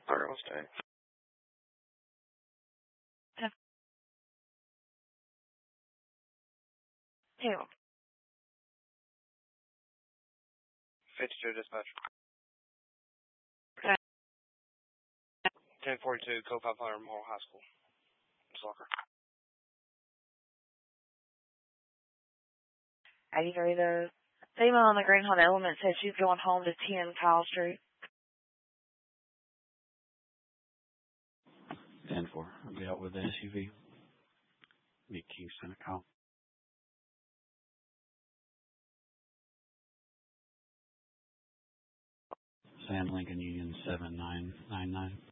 Alright, we'll stay. Two. 52 dispatch. Okay. 1042, Code 500, Memorial High School. Soccer. 83, the female on the Greenhorn Element said she's going home to 10 Kyle Street. 10-4. I'll be out with the SUV. Meet Kingston at Kyle. Sam Lincoln Union 7999.